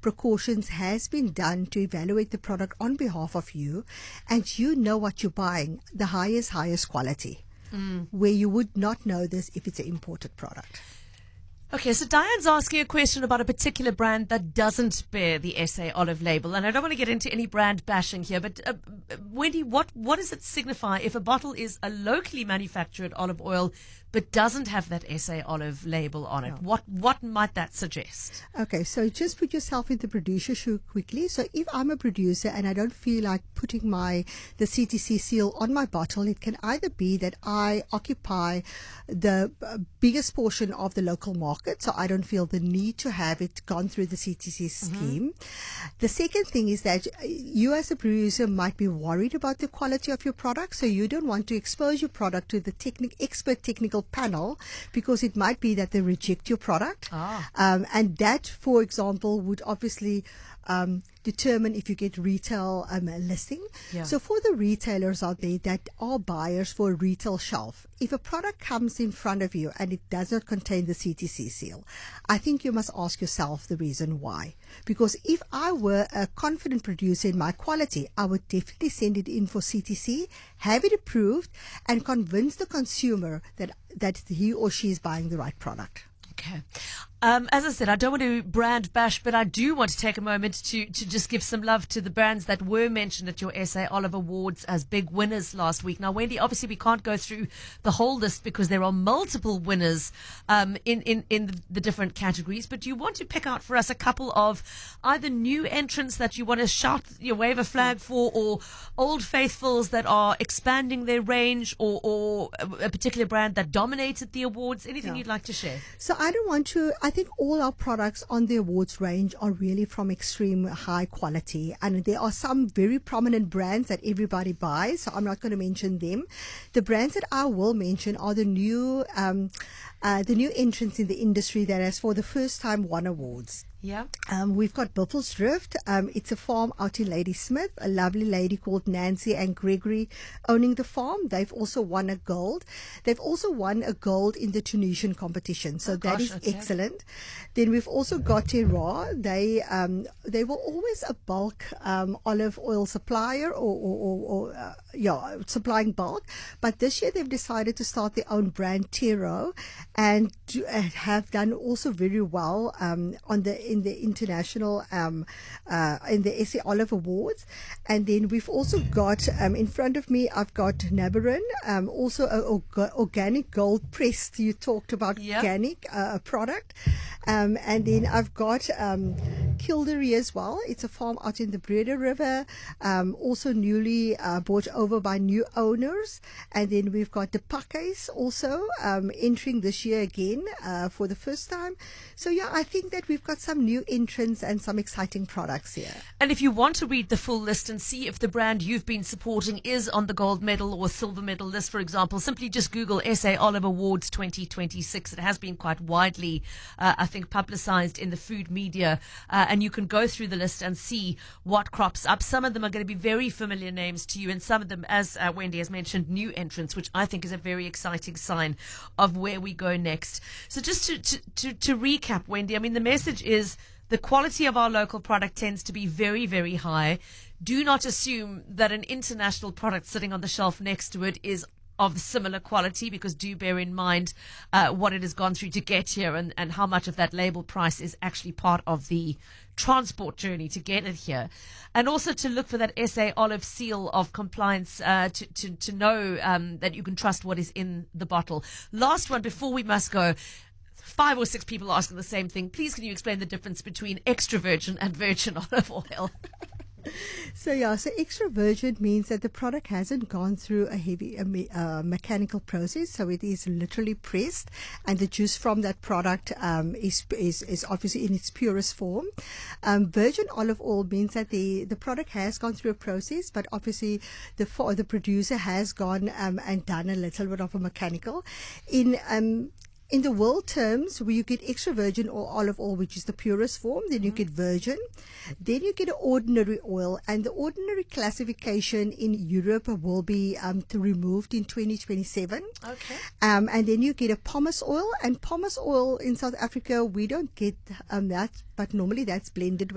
precautions has been done to evaluate the product on behalf of you, and you know what you're buying, the highest quality, where you would not know this if it's an imported product. Okay, so Diane's asking a question about a particular brand that doesn't bear the SA Olive label, and I don't want to get into any brand bashing here, but Wendy, what does it signify if a bottle is a locally manufactured olive oil but doesn't have that SA Olive label on it? No. What might that suggest? Okay, so just put yourself in the producer's shoe quickly. So if I'm a producer and I don't feel like putting the CTC seal on my bottle, it can either be that I occupy the biggest portion of the local market, so I don't feel the need to have it gone through the CTC scheme. The second thing is that you as a producer might be worried about the quality of your product, so you don't want to expose your product to the expert technical panel, because it might be that they reject your product. And that, for example, would obviously determine if you get retail listing. Yeah. So for the retailers out there that are buyers for a retail shelf, if a product comes in front of you and it does not contain the CTC seal, I think you must ask yourself the reason why. Because if I were a confident producer in my quality, I would definitely send it in for CTC, have it approved, and convince the consumer that he or she is buying the right product. Okay. As I said, I don't want to brand bash, but I do want to take a moment to just give some love to the brands that were mentioned at your SA Olive Awards as big winners last week. Now, Wendy, obviously we can't go through the whole list because there are multiple winners in the different categories, but do you want to pick out for us a couple of either new entrants that you want to wave a flag for, or old faithfuls that are expanding their range, or a particular brand that dominated the awards? Anything you'd like to share? So I think all our products on the awards range are really from extreme high quality, and there are some very prominent brands that everybody buys, so I'm not going to mention them. The brands that I will mention are the new entrants in the industry that has for the first time won awards. Yeah. We've got Buffelsdrift. It's a farm out in Ladysmith. A lovely lady called Nancy and Gregory owning the farm. They've also won a gold. They've also won a gold in the Tunisian competition. So that is excellent. Then we've also got Terroir. They were always a bulk olive oil supplier supplying bulk. But this year they've decided to start their own brand, Terroir, and have done also very well in the international in the SA Olive Awards. And then we've also got in front of me, I've got Nabarin, also a organic gold pressed. You talked about organic product, and then I've got Kildare as well. It's a farm out in the Breda River, also newly bought over by new owners. And then we've got the Pakes also entering this year again for the first time. So yeah, I think that we've got some new entrants and some exciting products here. And if you want to read the full list and see if the brand you've been supporting is on the gold medal or silver medal list, for example, simply just Google SA Olive Awards 2026. It has been quite widely, I think, publicized in the food media, and you can go through the list and see what crops up. Some of them are going to be very familiar names to you, and some of them, as Wendy has mentioned, new entrants, which I think is a very exciting sign of where we go next. So just to recap, Wendy, I mean, the message is the quality of our local product tends to be very, very high. Do not assume that an international product sitting on the shelf next to it is of similar quality, because do bear in mind what it has gone through to get here, and how much of that label price is actually part of the transport journey to get it here. And also to look for that SA Olive seal of compliance to know that you can trust what is in the bottle. Last one before we must go. 5 or 6 people asking the same thing. Please, can you explain the difference between extra virgin and virgin olive oil? So extra virgin means that the product hasn't gone through a heavy mechanical process, so it is literally pressed, and the juice from that product is obviously in its purest form. Virgin olive oil means that the product has gone through a process, but obviously the producer has gone and done a little bit of a mechanical. In the world terms, where you get extra virgin or olive oil, which is the purest form, then you get virgin, then you get an ordinary oil, and the ordinary classification in Europe will be removed in 2027. Okay. And then you get a pomace oil, and pomace oil in South Africa, we don't get that, but normally that's blended